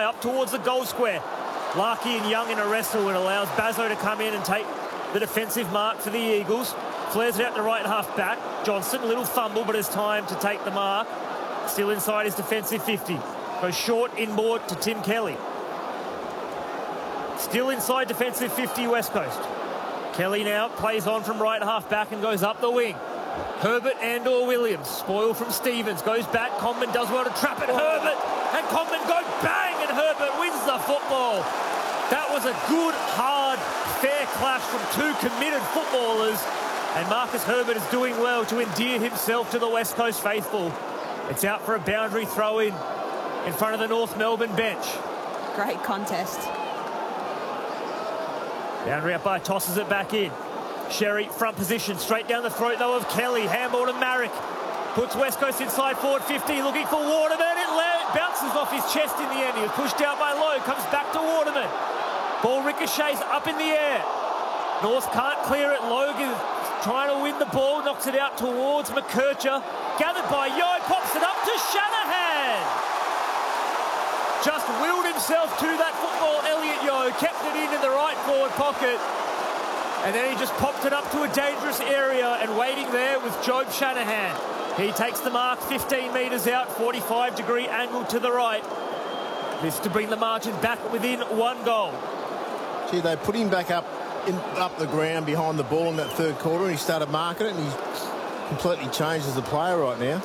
up towards the goal square. Larkey and Young in a wrestle, and allows Bazzo to come in and take the defensive mark for the Eagles. Flares it out to right half back. Johnson, little fumble, but has time to take the mark. Still inside his defensive 50. Goes short inboard to Tim Kelly. Still inside defensive 50, West Coast. Kelly now plays on from right half back and goes up the wing. Herbert and/or Williams. Spoil from Stevens. Goes back. Comben does well to trap it. Herbert and Comben go bang, and Herbert wins the football. That was a good, hard, fair clash from two committed footballers. And Marcus Herbert is doing well to endear himself to the West Coast faithful. It's out for a boundary throw-in front of the North Melbourne bench. Great contest. Boundary up by, tosses it back in. Sherry, front position, straight down the throat, though, of Kelly. Handball to Marek. Puts West Coast inside forward 50, looking for Waterman. It bounces off his chest in the end. He was pushed down by Lowe, comes back to Waterman. Ball ricochets up in the air. North can't clear it. Logan trying to win the ball, knocks it out towards McKercher. Gathered by Yeo, pops it up to Shanahan. Just willed himself to that football, Elliot Yeo. Kept it in the right forward pocket. And then he just popped it up to a dangerous area, and waiting there was Job Shanahan. He takes the mark 15 metres out, 45-degree angle to the right. This to bring the margin back within one goal. Gee, they put him back up the ground behind the ball in that third quarter, and he started marking it, and he's completely changed as a player right now.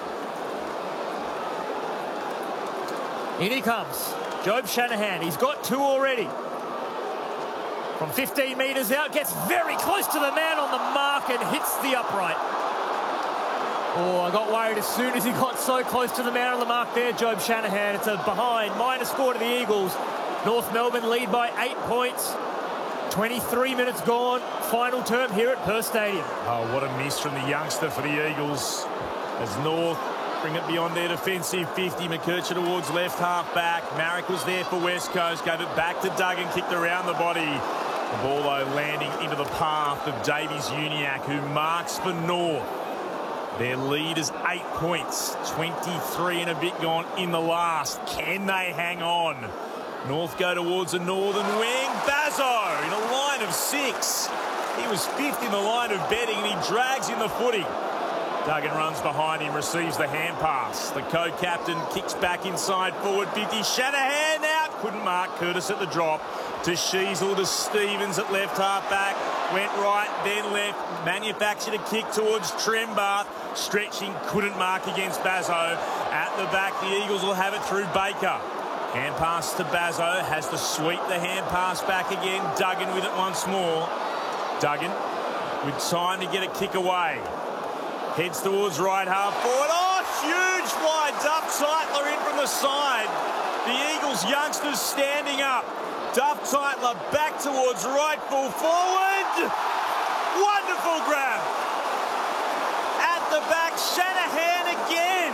In he comes, Job Shanahan. He's got two already. From 15 metres out, gets very close to the man on the mark and hits the upright. Oh, I got worried as soon as he got so close to the man on the mark there, Job Shanahan. It's a behind, minor score to the Eagles. North Melbourne lead by 8 points. 23 minutes gone. Final term here at Perth Stadium. Oh, what a miss from the youngster for the Eagles. As North bring it beyond their defensive 50. McKercher towards left half back. Marek was there for West Coast. Gave it back to Duggan. Kicked around the body. The ball, though, landing into the path of Davies Uniacke, who marks for North. Their lead is 8 points. 23 and a bit gone in the last. Can they hang on? North go towards the northern wing. Bazzo in a line of 6. He was 5th in the line of betting, and he drags in the footy. Duggan runs behind him, receives the hand pass. The co-captain kicks back inside forward 50. Shanahan out. Couldn't mark. Curtis at the drop. To Sheasel, to Stevens at left half back. Went right, then left. Manufactured a kick towards Trembath. Stretching, couldn't mark against Bazzo. At the back, the Eagles will have it through Baker. Hand pass to Bazzo. Has to sweep the hand pass back again. Duggan with it once more. Duggan with time to get a kick away. Heads towards right half forward. Oh, huge fly. Duff Tytler in from the side. The Eagles youngsters standing up. Duff Tytler back towards right full forward. Wonderful grab. At the back, Shanahan again.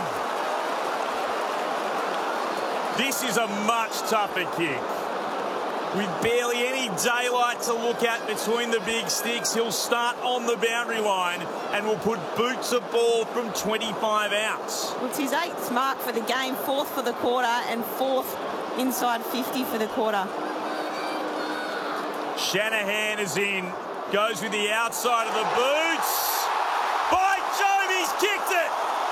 This is a much tougher kick. With barely any daylight to look at between the big sticks, he'll start on the boundary line and will put boots of ball from 25 out. Well, it's his 8th mark for the game, 4th for the quarter, and 4th inside 50 for the quarter. Shanahan is in, goes with the outside of the boots. By Jove, he's kicked it!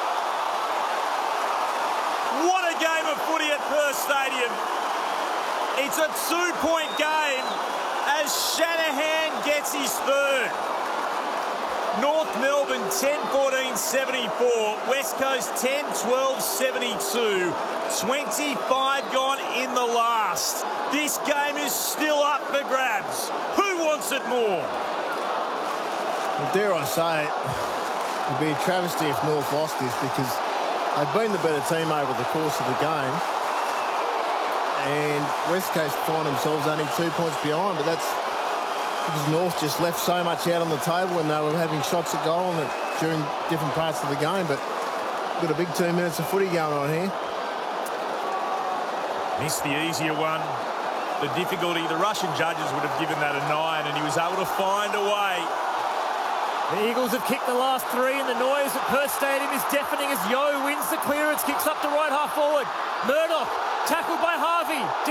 What a game of footy at Perth Stadium. It's a 2-point game as Shanahan gets his 3rd. North Melbourne 10-14-74, West Coast 10-12-72, 25 gone in the last. This game is still up for grabs. Who wants it more? Well, dare I say it, it'd be a travesty if North lost this, because they've been the better team over the course of the game. And West Coast find themselves only 2 points behind, but that's because North just left so much out on the table when they were having shots at goal during different parts of the game. But we've got a big 2 minutes of footy going on here. Missed the easier one. The difficulty, the Russian judges would have given that a 9, and he was able to find a way. The Eagles have kicked the last 3, and the noise at Perth Stadium is deafening as Yeo wins the clearance, kicks up to right half forward. Murdoch, tackled by Harvey.